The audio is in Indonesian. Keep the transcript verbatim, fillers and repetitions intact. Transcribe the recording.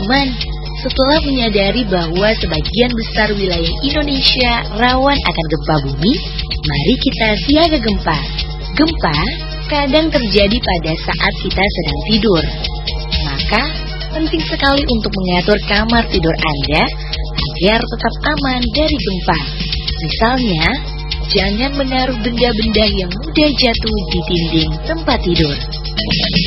teman-teman, setelah menyadari bahwa sebagian besar wilayah Indonesia rawan akan gempa bumi, mari kita siaga gempa. Gempa kadang terjadi pada saat kita sedang tidur. Maka, penting sekali untuk mengatur kamar tidur Anda agar tetap aman dari gempa. Misalnya, jangan menaruh benda-benda yang mudah jatuh di dinding tempat tidur.